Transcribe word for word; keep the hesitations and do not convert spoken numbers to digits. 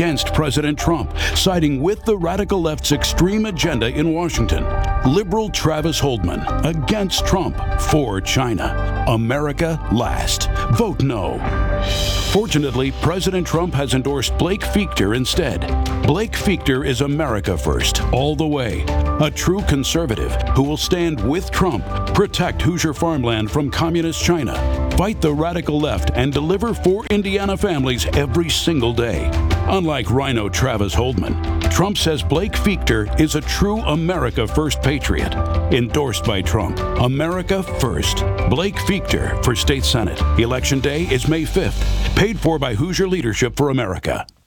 against President Trump, siding with the radical left's extreme agenda in Washington. Liberal Travis Holdman against Trump, for China. America last. Vote no. Fortunately, President Trump has endorsed Blake Fichter instead. Blake Fichter is America first, all the way. A true conservative who will stand with Trump, protect Hoosier farmland from communist China, fight the radical left, and deliver for Indiana families every single day. Unlike Rhino Travis Holdman, Trump says Blake Fichter is a true America First patriot. Endorsed by Trump. America First. Blake Fichter for State Senate. Election Day is May fifth. Paid for by Hoosier Leadership for America.